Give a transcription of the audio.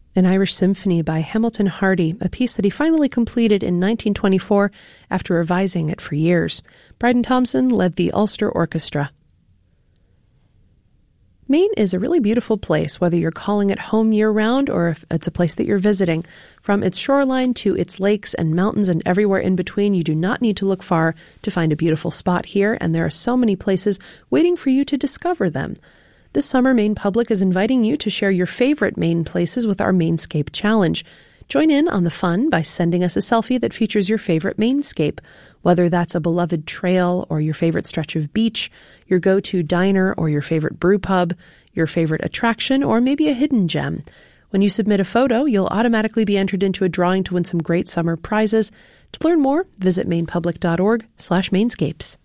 An Irish Symphony by Hamilton Hardy, a piece that he finally completed in 1924 after revising it for years. Bryden Thompson led the Ulster Orchestra. Maine is a really beautiful place, whether you're calling it home year-round or if it's a place that you're visiting. From its shoreline to its lakes and mountains and everywhere in between, you do not need to look far to find a beautiful spot here, and there are so many places waiting for you to discover them. This summer, Maine Public is inviting you to share your favorite Maine places with our Mainscape Challenge. Join in on the fun by sending us a selfie that features your favorite Mainscape, whether that's a beloved trail or your favorite stretch of beach, your go-to diner or your favorite brew pub, your favorite attraction, or maybe a hidden gem. When you submit a photo, you'll automatically be entered into a drawing to win some great summer prizes. To learn more, visit mainepublic.org/Mainscapes.